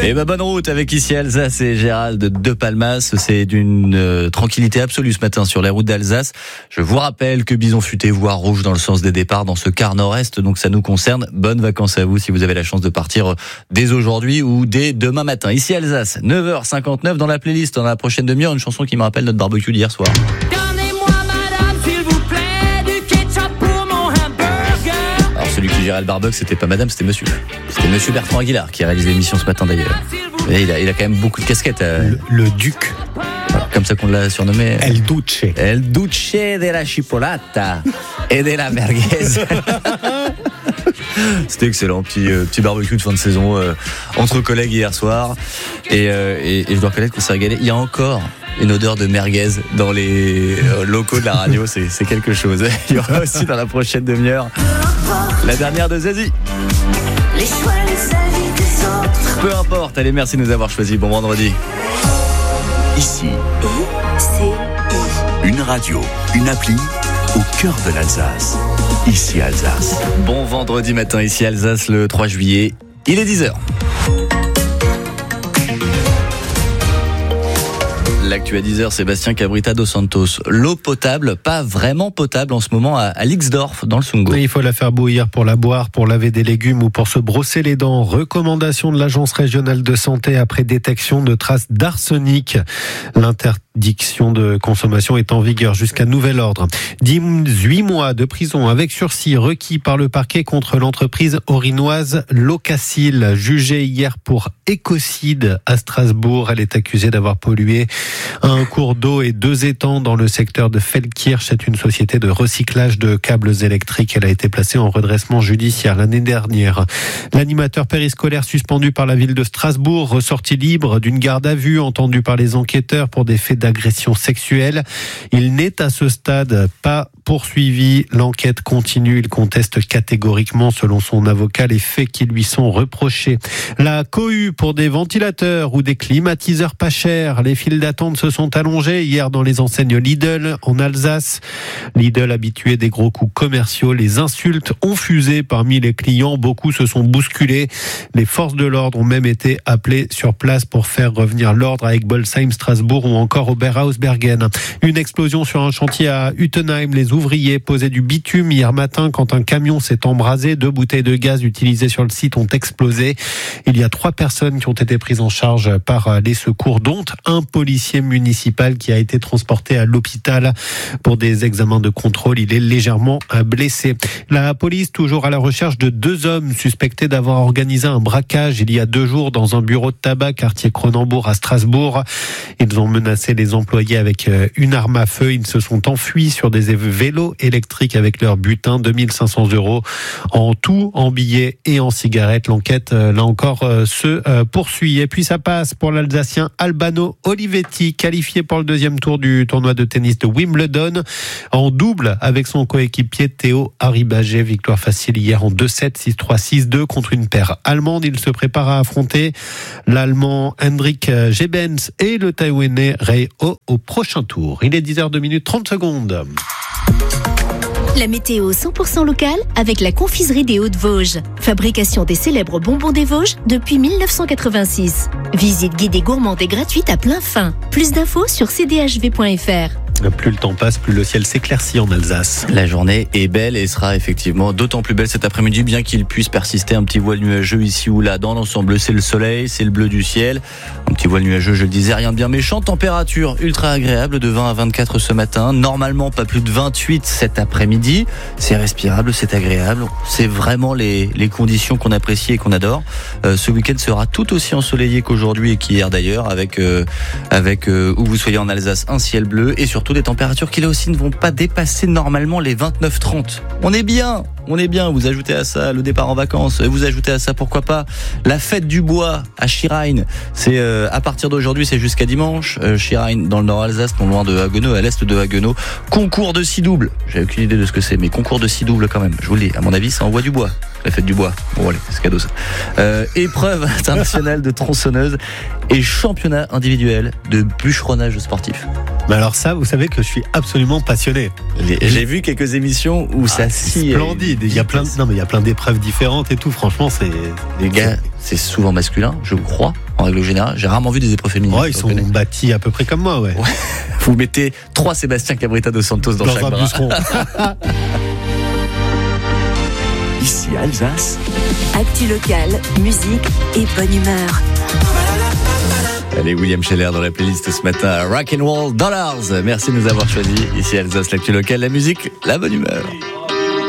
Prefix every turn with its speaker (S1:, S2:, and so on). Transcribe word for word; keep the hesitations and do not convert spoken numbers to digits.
S1: Et ben bonne route avec ici Alsace et Gérald de Palmas. C'est d'une euh, tranquillité absolue ce matin sur les routes d'Alsace. Je vous rappelle que Bison Futé voit rouge dans le sens des départs dans ce quart nord-est, donc ça nous concerne. Bonnes vacances à vous si vous avez la chance de partir dès aujourd'hui ou dès demain matin. Ici Alsace, neuf heures cinquante-neuf dans la playlist. Dans la prochaine demi-heure, une chanson qui me rappelle notre barbecue d'hier soir. Celui qui gérait le barbecue, c'était pas madame, c'était monsieur. C'était monsieur Bertrand Aguilar qui a réalisé l'émission ce matin d'ailleurs. Et il a, il a quand même beaucoup de casquettes. Euh...
S2: Le, le duc.
S1: Voilà, comme ça qu'on l'a surnommé.
S2: El Duce.
S1: El Duce de la chipolata et de la merguez. C'était excellent, petit, euh, petit barbecue de fin de saison euh, entre collègues hier soir. Et, euh, et, et je dois reconnaître qu'on s'est régalé. Il y a encore une odeur de merguez dans les euh, locaux de la radio, c'est, c'est quelque chose. Il y aura aussi dans la prochaine demi-heure la dernière de Zazie. Les choix, les avis des autres. Peu importe, allez, merci de nous avoir choisis. Bon vendredi.
S3: Ici, une radio, une appli au cœur de l'Alsace. Ici Alsace.
S1: Bon vendredi matin, ici Alsace, le trois juillet. Il est dix heures. L'actu à dix heures, Sébastien Cabrita dos Santos. L'eau potable, pas vraiment potable en ce moment à, à Lixdorf, dans le Sungo.
S2: Il faut la faire bouillir pour la boire, pour laver des légumes ou pour se brosser les dents. Recommandation de l'Agence régionale de santé après détection de traces d'arsenic. L'interdiction de consommation est en vigueur jusqu'à nouvel ordre. dix-huit mois de prison avec sursis requis par le parquet contre l'entreprise orinoise Locacil, jugée hier pour écocide à Strasbourg. Elle est accusée d'avoir pollué un cours d'eau et deux étangs dans le secteur de Feldkirch. C'est une société de recyclage de câbles électriques. Elle a été placée en redressement judiciaire l'année dernière. L'animateur périscolaire suspendu par la ville de Strasbourg, ressorti libre d'une garde à vue, entendu par les enquêteurs pour des faits d'agression sexuelle. Il n'est à ce stade pas poursuivi. L'enquête continue. Il conteste catégoriquement, selon son avocat, les faits qui lui sont reprochés. La cohue pour des ventilateurs ou des climatiseurs pas chers. Les files d'attente se sont allongées hier dans les enseignes Lidl en Alsace. Lidl, habitué des gros coups commerciaux, les insultes ont fusé parmi les clients. Beaucoup se sont bousculés. Les forces de l'ordre ont même été appelées sur place pour faire revenir l'ordre à Egbolsheim, Strasbourg ou encore Oberhausbergen. Une explosion sur un chantier à Utenheim. Les ouvriers posaient du bitume hier matin quand un camion s'est embrasé. Deux bouteilles de gaz utilisées sur le site ont explosé. Il y a trois personnes qui ont été prises en charge par les secours, dont un policier municipal qui a été transporté à l'hôpital pour des examens de contrôle. Il est légèrement blessé. La police, toujours à la recherche de deux hommes suspectés d'avoir organisé un braquage il y a deux jours dans un bureau de tabac, quartier Cronenbourg à Strasbourg. Ils ont menacé les employés avec une arme à feu. Ils se sont enfuis sur des vélos électriques avec leur butin, deux mille cinq cents euros en tout, en billets et en cigarettes. L'enquête, là encore, se poursuit. Et puis ça passe pour l'Alsacien Albano Olivetti, qualifié pour le deuxième tour du tournoi de tennis de Wimbledon, en double avec son coéquipier Théo Arribagé. Victoire facile hier en deux sept, six trois, six deux contre une paire allemande. Il se prépare à affronter l'Allemand Hendrik Gebens et le Taïwanais Rei Ho au prochain tour. Il est dix heures deux minutes trente secondes.
S4: La météo cent pour cent locale avec la confiserie des Hauts-de-Vosges. Fabrication des célèbres bonbons des Vosges depuis dix-neuf cent quatre-vingt-six. Visite guidée gourmande et gratuite à plein fin. Plus d'infos sur c d h v point f r.
S2: Plus le temps passe, plus le ciel s'éclaircit en Alsace.
S1: La journée est belle et sera effectivement d'autant plus belle cet après-midi, bien qu'il puisse persister un petit voile nuageux ici ou là. Dans l'ensemble, c'est le soleil, c'est le bleu du ciel. Un petit voile nuageux, je le disais, rien de bien méchant. Température ultra agréable de vingt à vingt-quatre ce matin. Normalement, pas plus de vingt-huit cet après-midi. C'est respirable, c'est agréable. C'est vraiment les, les conditions qu'on apprécie et qu'on adore. Euh, ce week-end sera tout aussi ensoleillé qu'aujourd'hui et qu'hier d'ailleurs, avec, euh, avec euh, où vous soyez en Alsace, un ciel bleu et surtout des températures qui là aussi ne vont pas dépasser normalement les vingt-neuf trente. On est bien, on est bien. Vous ajoutez à ça le départ en vacances, vous ajoutez à ça pourquoi pas la fête du bois à Schirain. C'est euh, à partir d'aujourd'hui, c'est jusqu'à dimanche. Euh, Schirain dans le nord Alsace, non loin de Haguenau, à l'est de Haguenau. Concours de six doubles. J'ai aucune idée de ce que c'est, mais concours de six doubles quand même. Je vous le dis. À mon avis, ça envoie du bois. La fête du bois. Bon allez, c'est cadeau ça. Euh, épreuve internationale de tronçonneuse et championnat individuel de bûcheronnage sportif.
S2: Mais alors ça, vous savez que je suis absolument passionné.
S1: Les, j'ai vu quelques émissions où ah, ça scie.
S2: Splendide. oui, il y a plein, non mais il y a plein d'épreuves différentes et tout. Franchement, c'est
S1: les gars, c'est souvent masculin, je crois, en règle générale. J'ai rarement vu des épreuves féminines.
S2: Ouais, ils sont bâtis à peu près comme moi, ouais. ouais.
S1: Vous mettez trois Sébastien Cabrita dos Santos dans, dans chaque
S2: un
S1: bras.
S2: Bûcheron.
S3: Ici Alsace.
S5: Actu locale, musique et bonne humeur.
S1: Allez, William Scheller dans la playlist ce matin. Rock and Roll Dollars. Merci de nous avoir choisis. Ici Alsace, l'actu locale, la musique, la bonne humeur.